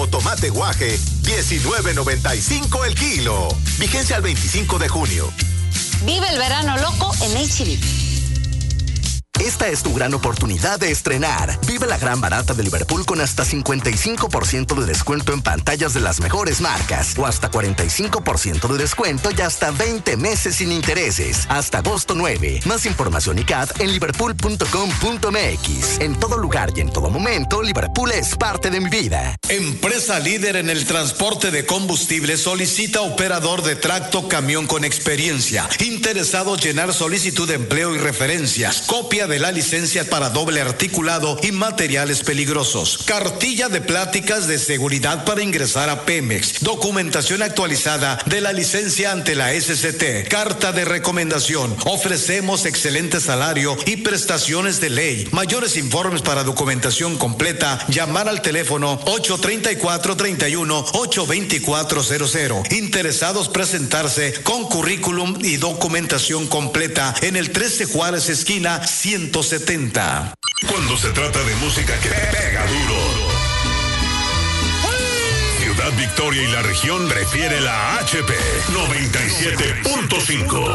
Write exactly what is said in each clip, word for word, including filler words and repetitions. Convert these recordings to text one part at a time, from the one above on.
o tomate guaje, diecinueve noventa y cinco el kilo. Vigencia al veinticinco de junio. Vive el verano loco en H E B. Esta es tu gran oportunidad de estrenar. Vive la gran barata de Liverpool con hasta cincuenta y cinco por ciento de descuento en pantallas de las mejores marcas o hasta cuarenta y cinco por ciento de descuento y hasta veinte meses sin intereses. Hasta agosto nueve. Más información y C A D en liverpool punto com punto m x. En todo lugar y en todo momento, Liverpool es parte de mi vida. Empresa líder en el transporte de combustible solicita operador de tracto camión con experiencia. Interesado llenar solicitud de empleo y referencias. Copia de la licencia para doble articulado y materiales peligrosos. Cartilla de pláticas de seguridad para ingresar a Pemex. Documentación actualizada de la licencia ante la S C T. Carta de recomendación. Ofrecemos excelente salario y prestaciones de ley. Mayores informes para documentación completa. Llamar al teléfono ocho treinta y cuatro, treinta y uno, ocho veinticuatro cero cero. Interesados presentarse con currículum y documentación completa en el trece Juárez esquina ciento setenta. Cuando se trata de música que pega duro, Ciudad Victoria y la región prefiere la H P noventa y siete punto cinco.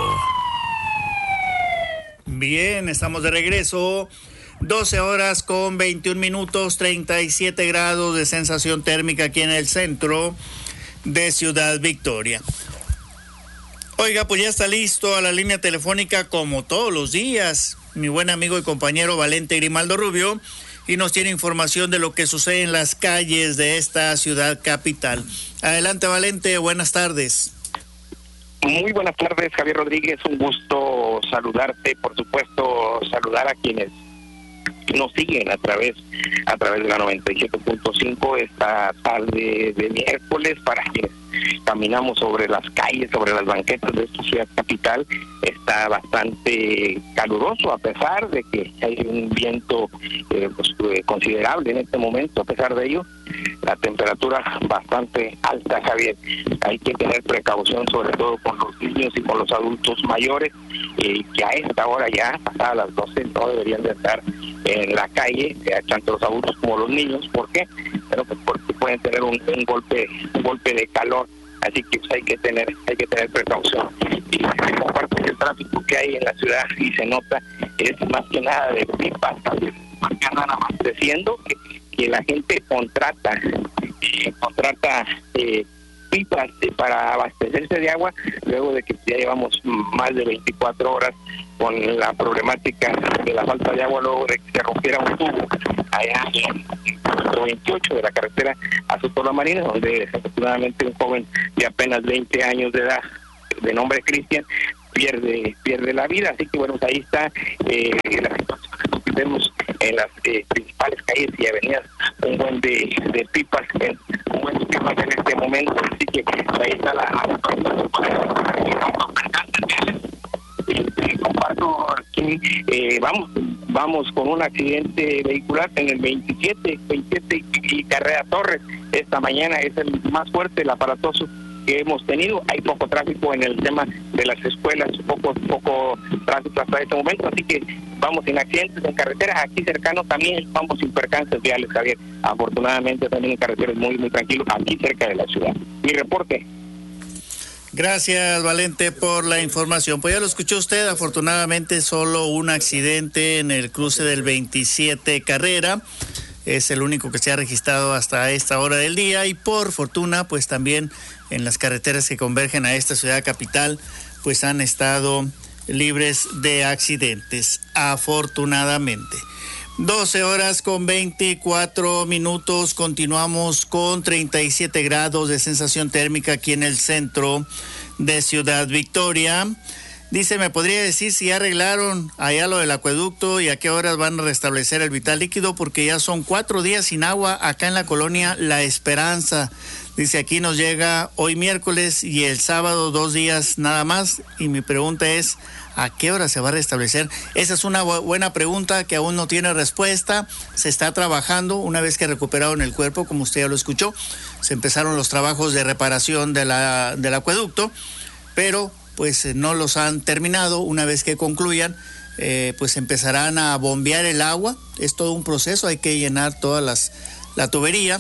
Bien, estamos de regreso. doce horas con veintiún minutos, treinta y siete grados de sensación térmica aquí en el centro de Ciudad Victoria. Oiga, pues ya está listo a la línea telefónica como todos los días mi buen amigo y compañero Valente Grimaldo Rubio, y nos tiene información de lo que sucede en las calles de esta ciudad capital. Adelante, Valente, buenas tardes. Muy buenas tardes, Javier Rodríguez, un gusto saludarte, por supuesto, saludar a quienes nos siguen a través a través de la noventa y siete punto cinco esta tarde de miércoles. Para quienes caminamos sobre las calles, sobre las banquetas de esta ciudad capital, está bastante caluroso, a pesar de que hay un viento eh, pues, eh, considerable en este momento. A pesar de ello, la temperatura bastante alta, Javier. Hay que tener precaución, sobre todo con los niños y con los adultos mayores, eh, que a esta hora ya, pasadas las doce, no deberían de estar en la calle, eh, tanto los adultos como los niños. ¿Por qué? Bueno, pues porque pueden tener un, un golpe un golpe de calor, así que pues, hay que tener hay que tener precaución. Y comparto que el tráfico que hay en la ciudad y se nota es más que nada de pipas, que andan abasteciendo, que, que la gente contrata eh, contrata eh, pipas eh, para abastecerse de agua, luego de que ya llevamos más de veinticuatro horas con la problemática de la falta de agua, luego de que se rompiera un tubo allá en el veintiocho de la carretera Azul Marina, donde desafortunadamente un joven de apenas veinte años de edad, de nombre Cristian, pierde pierde la vida. Así que bueno, pues ahí está eh, la situación que vemos en las eh, principales calles y avenidas, un buen de, de pipas en, un buen de pipas en este momento. Así que ahí está la, la comparto aquí, eh, vamos vamos con un accidente vehicular en el veintisiete y Carrera Torres. Esta mañana es el más fuerte, el aparatoso que hemos tenido. Hay poco tráfico en el tema de las escuelas, poco poco tráfico hasta este momento, así que vamos sin accidentes en carretera. Aquí cercano también vamos sin percances viales, Javier. Afortunadamente también en carreteras muy muy tranquilo aquí cerca de la ciudad. Mi reporte. Gracias, Valente, por la información. Pues ya lo escuchó usted, afortunadamente solo un accidente en el cruce del veintisiete Carrera. Es el único que se ha registrado hasta esta hora del día, y por fortuna, pues también en las carreteras que convergen a esta ciudad capital, pues han estado libres de accidentes, afortunadamente. doce horas con veinticuatro minutos, continuamos con treinta y siete grados de sensación térmica aquí en el centro de Ciudad Victoria. Dice, ¿me podría decir si ya arreglaron allá lo del acueducto y a qué horas van a restablecer el vital líquido? Porque ya son cuatro días sin agua acá en la colonia La Esperanza. Dice, aquí nos llega hoy miércoles y el sábado dos días nada más. Y mi pregunta es, ¿a qué hora se va a restablecer? Esa es una bu- buena pregunta que aún no tiene respuesta. Se está trabajando una vez que recuperaron el cuerpo, como usted ya lo escuchó. Se empezaron los trabajos de reparación de la, del acueducto, pero pues eh, no los han terminado. Una vez que concluyan, eh, pues empezarán a bombear el agua. Es todo un proceso, hay que llenar todas las la tubería.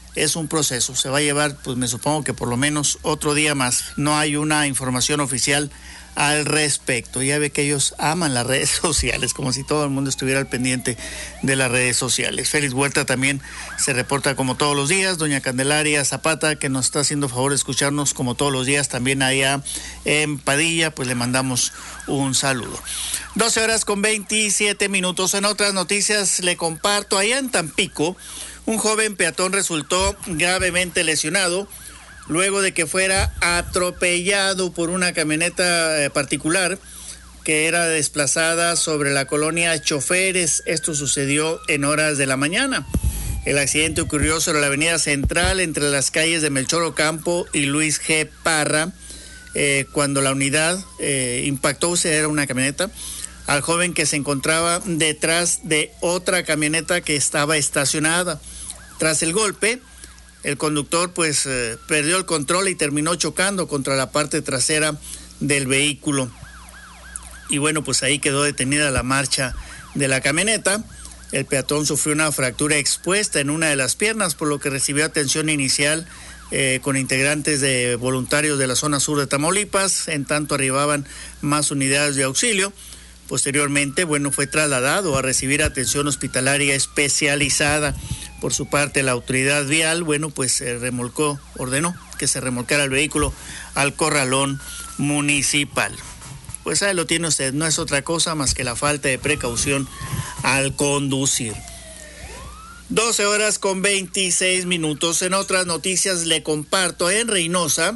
es un proceso, se va a llevar, pues me supongo que por lo menos otro día más. No hay una información oficial al respecto. Ya ve que ellos aman las redes sociales, como si todo el mundo estuviera al pendiente de las redes sociales. Félix Huerta también se reporta como todos los días. Doña Candelaria Zapata, que nos está haciendo favor de escucharnos como todos los días, también allá en Padilla, pues le mandamos un saludo. doce horas con veintisiete minutos. En otras noticias le comparto, allá en Tampico, un joven peatón resultó gravemente lesionado luego de que fuera atropellado por una camioneta particular que era desplazada sobre la colonia Choferes. Esto sucedió en horas de la mañana. El accidente ocurrió sobre la avenida Central entre las calles de Melchor Ocampo y Luis G. Parra, eh, cuando la unidad eh, impactó, era una camioneta, al joven que se encontraba detrás de otra camioneta que estaba estacionada. Tras el golpe, el conductor pues eh, perdió el control y terminó chocando contra la parte trasera del vehículo. Y bueno, pues ahí quedó detenida la marcha de la camioneta. El peatón sufrió una fractura expuesta en una de las piernas, por lo que recibió atención inicial eh, con integrantes de voluntarios de la zona sur de Tamaulipas. En tanto arribaban más unidades de auxilio. Posteriormente, bueno, fue trasladado a recibir atención hospitalaria especializada. Por su parte, la autoridad vial, bueno, pues se remolcó, ordenó que se remolcara el vehículo al corralón municipal. Pues ahí lo tiene usted, no es otra cosa más que la falta de precaución al conducir. doce horas con veintiséis minutos. En otras noticias le comparto, en Reynosa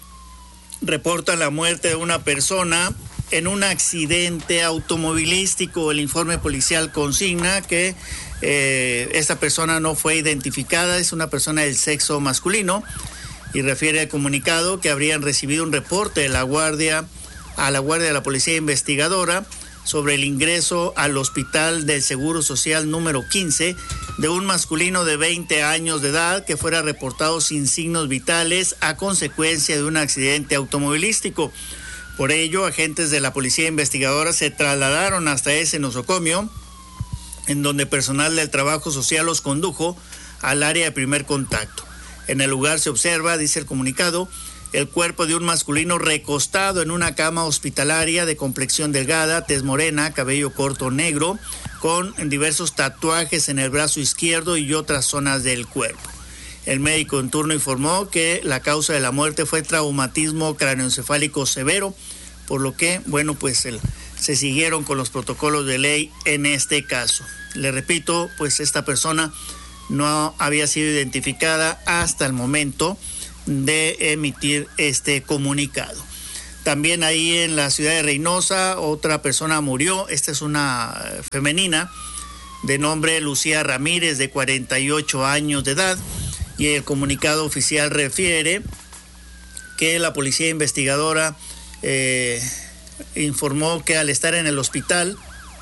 reportan la muerte de una persona en un accidente automovilístico. El informe policial consigna que eh, esta persona no fue identificada, es una persona del sexo masculino, y refiere al comunicado que habrían recibido un reporte de la guardia a la guardia de la policía investigadora sobre el ingreso al hospital del Seguro Social número quince de un masculino de veinte años de edad que fuera reportado sin signos vitales a consecuencia de un accidente automovilístico. Por ello, agentes de la policía investigadora se trasladaron hasta ese nosocomio, en donde personal del trabajo social los condujo al área de primer contacto. En el lugar se observa, dice el comunicado, el cuerpo de un masculino recostado en una cama hospitalaria de complexión delgada, tez morena, cabello corto negro, con diversos tatuajes en el brazo izquierdo y otras zonas del cuerpo. El médico en turno informó que la causa de la muerte fue traumatismo cráneoencefálico severo, por lo que, bueno, pues el, se siguieron con los protocolos de ley en este caso. Le repito, pues esta persona no había sido identificada hasta el momento de emitir este comunicado. También ahí en la ciudad de Reynosa, otra persona murió. Esta es una femenina de nombre Lucía Ramírez, de cuarenta y ocho años de edad. Y el comunicado oficial refiere que la policía investigadora eh, informó que al estar en el hospital,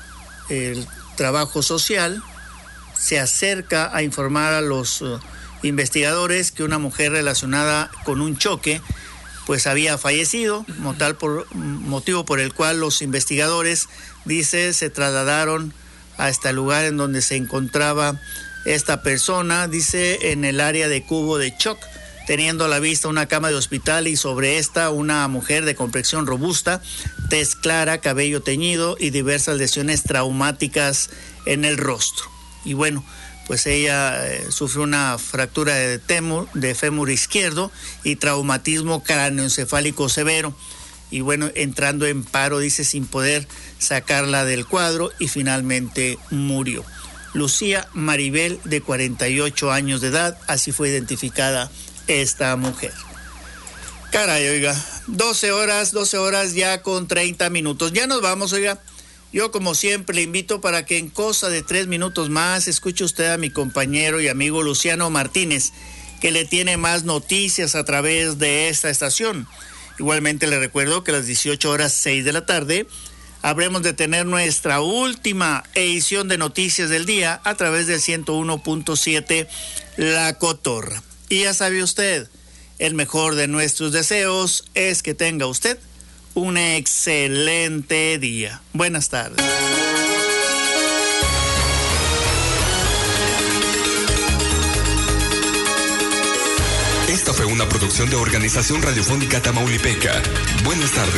el trabajo social se acerca a informar a los uh, investigadores que una mujer relacionada con un choque pues había fallecido, tal por, motivo por el cual los investigadores, dice, se trasladaron hasta el lugar en donde se encontraba esta persona, dice, en el área de cubo de shock, teniendo a la vista una cama de hospital y sobre esta una mujer de complexión robusta, tez clara, cabello teñido y diversas lesiones traumáticas en el rostro. Y bueno, pues ella eh, sufrió una fractura de, témur, de fémur izquierdo y traumatismo cráneoencefálico severo. Y bueno, entrando en paro, dice, sin poder sacarla del cuadro, y finalmente murió. Lucía Maribel, de cuarenta y ocho años de edad, así fue identificada esta mujer. Caray, oiga, doce horas, doce horas ya con treinta minutos. Ya nos vamos, oiga. Yo, como siempre, le invito para que en cosa de tres minutos más escuche usted a mi compañero y amigo Luciano Martínez, que le tiene más noticias a través de esta estación. Igualmente le recuerdo que a las dieciocho horas seis de la tarde habremos de tener nuestra última edición de Noticias del Día a través del ciento uno punto siete La Cotorra. Y ya sabe usted, el mejor de nuestros deseos es que tenga usted un excelente día. Buenas tardes. Esta fue una producción de Organización Radiofónica Tamaulipeca. Buenas tardes.